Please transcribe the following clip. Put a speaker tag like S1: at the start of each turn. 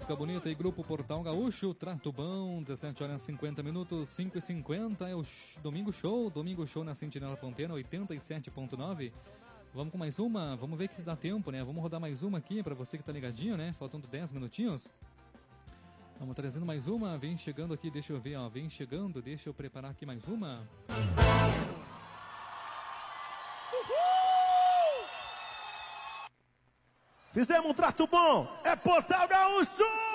S1: música bonita e Grupo Portal Gaúcho, Trato Bom, 17 horas 50 minutos, 5h50 é o Domingo Show na Sentinela Pampeana, 87.9. Vamos com mais uma, vamos ver que dá tempo, né? Vamos rodar mais uma aqui pra você que tá ligadinho, né? Faltando 10 minutinhos. Vamos trazendo mais uma, vem chegando aqui, deixa eu ver, ó, vem chegando, deixa eu preparar aqui mais uma.
S2: Fizemos um trato bom, é Portal Gaúcho!